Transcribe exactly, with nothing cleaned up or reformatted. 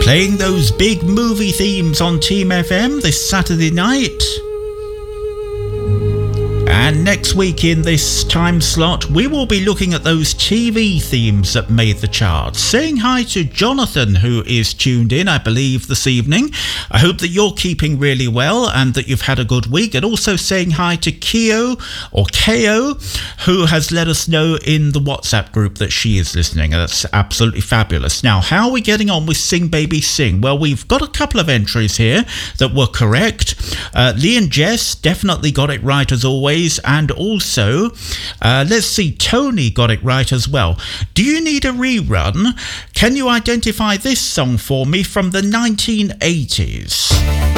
playing those big movie themes on Team F M this Saturday night. And next week in this time slot, we will be looking at those T V themes that made the charts. Saying hi to Jonathan, who is tuned in, I believe, this evening. I hope that you're keeping really well and that you've had a good week. And also saying hi to Keo, or Ko, who has let us know in the WhatsApp group that she is listening. That's absolutely fabulous. Now, how are we getting on with Sing Baby Sing? Well, we've got a couple of entries here that were correct. Uh, Lee and Jess definitely got it right as always. And also, uh, let's see, Tony got it right as well. Do you need a rerun? Can you identify this song for me from the nineteen eighties?